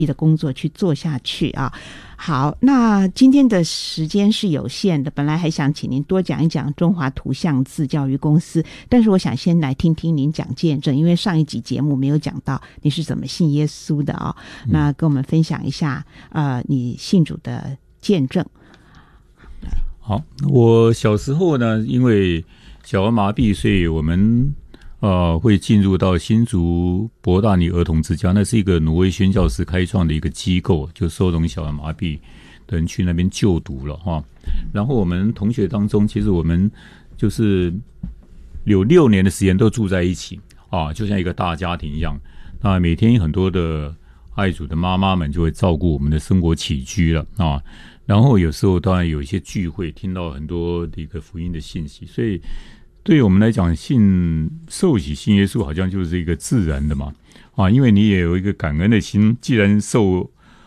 的工作去做下去啊。好，那今天的时间是有限的，本来还想请您多讲一讲中华图像字教育公司，但是我想先来听听您讲见证，因为上一集节目没有讲到你是怎么信耶稣的啊。那跟我们分享一下你信主的见证。 好，我小时候呢，因为小儿麻痹，所以我们会进入到新竹伯大尼儿童之家，那是一个挪威宣教士开创的一个机构，就收容小儿麻痹的人去那边就读了哈。然后我们同学当中，其实我们就是有6年的时间都住在一起啊，就像一个大家庭一样。那每天很多的爱主的妈妈们就会照顾我们的生活起居了啊。然后有时候当然有一些聚会，听到很多的一个福音的信息，所以对于我们来讲，受洗信耶稣好像就是一个自然的嘛啊，因为你也有一个感恩的心，既然受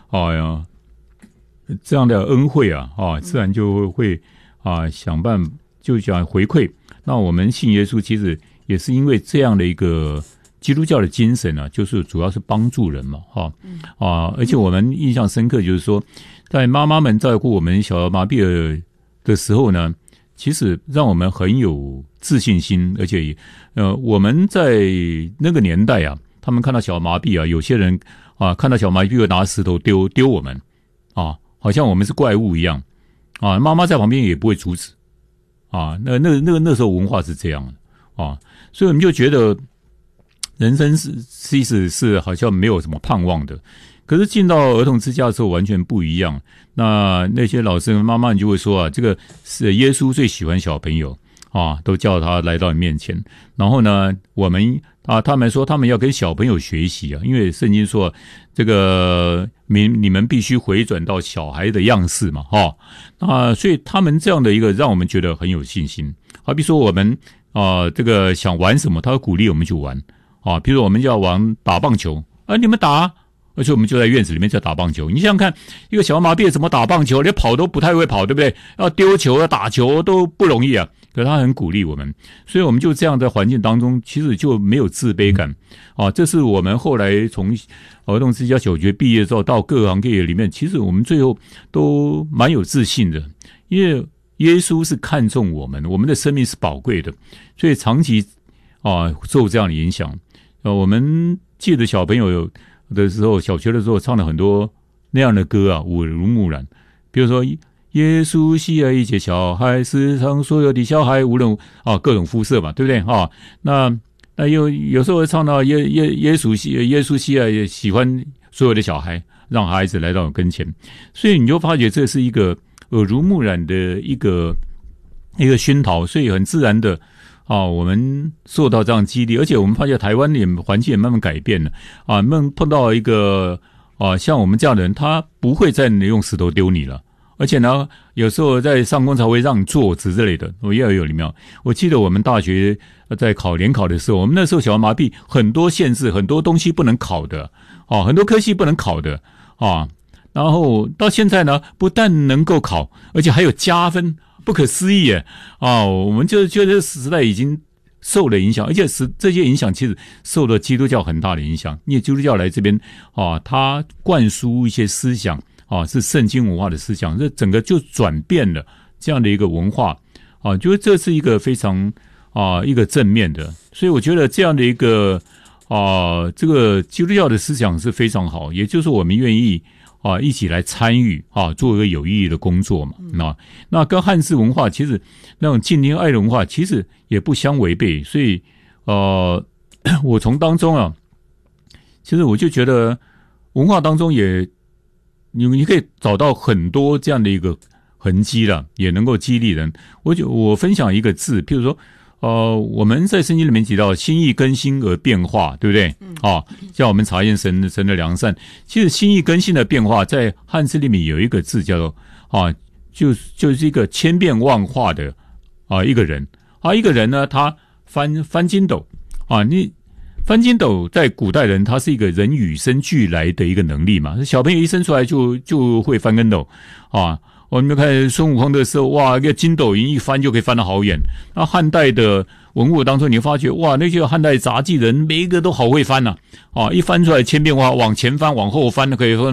这样的恩惠啊，自然就会想办法就想回馈。那我们信耶稣其实也是因为这样的一个基督教的精神啊，就是主要是帮助人嘛而且我们印象深刻就是说，在妈妈们照顾我们小儿麻痹的时候呢，其实让我们很有自信心，而且我们在那个年代啊，他们看到小儿麻痹啊，有些人看到小儿麻痹会拿石头丢我们好像我们是怪物一样妈妈在旁边也不会阻止那时候文化是这样的所以我们就觉得人生其实是好像没有什么盼望的。可是进到儿童之家的时候完全不一样，那些老师跟妈妈就会说这个是耶稣最喜欢小朋友都叫他来到你面前。然后呢，我们他们说他们要跟小朋友学习因为圣经说这个你们必须回转到小孩的样式嘛所以他们这样的一个让我们觉得很有信心。好比说我们这个想玩什么，他会鼓励我们去玩比如说我们要玩打棒球你们打而且我们就在院子里面在打棒球。你想想看，一个小儿麻痹怎么打棒球，连跑都不太会跑，对不对？要丢球要打球都不容易可是他很鼓励我们，所以我们就这样在环境当中其实就没有自卑感这是我们后来从儿童之家小学毕业之后到各行各业里面，其实我们最后都蛮有自信的，因为耶稣是看重我们的生命是宝贵的，所以长期受这样的影响。我们记得小朋友的时候，小学的时候唱了很多那样的歌耳濡目染。比如说耶稣喜爱一切小孩，世上所有的小孩无论各种肤色嘛，对不对那有时候会唱到耶稣喜爱喜欢所有的小孩，让孩子来到我跟前。所以你就发觉这是一个耳濡目染的一个熏陶，所以很自然的我们受到这样激励。而且我们发现台湾也环境也慢慢改变了碰到一个像我们这样的人，他不会再用石头丢你了。而且呢，有时候在上工才会让你坐纸之类的，我也有礼貌。我记得我们大学在联考的时候，我们那时候小儿麻痹很多限制，很多东西不能考的很多科系不能考的然后到现在呢，不但能够考，而且还有加分，不可思议我们就觉得时代已经受了影响，而且这些影响其实受了基督教很大的影响。因为基督教来这边他灌输一些思想是圣经文化的思想，这整个就转变了这样的一个文化觉得这是一个非常一个正面的。所以我觉得这样的一个这个基督教的思想是非常好，也就是我们愿意一起来参与做一个有意义的工作嘛那跟汉字文化其实那种敬天爱的文化其实也不相违背。所以我从当中其实我就觉得文化当中也你可以找到很多这样的一个痕迹了，也能够激励人。我分享一个字，譬如说我们在圣经里面提到心意更新而变化，对不对叫我们查验神的良善。其实心意更新的变化在汉字里面有一个字叫做就是一个千变万化的一个人一个人呢，他翻筋斗你翻筋斗在古代人他是一个人与生俱来的一个能力嘛，小朋友一生出来就会翻跟斗我们看孙悟空的时候，哇，一个筋斗云一翻就可以翻得好远。那汉代的文物当中，你发觉哇，那些汉代杂记人每一个都好会翻呐、一翻出来千变万化，往前翻，往后翻，可以说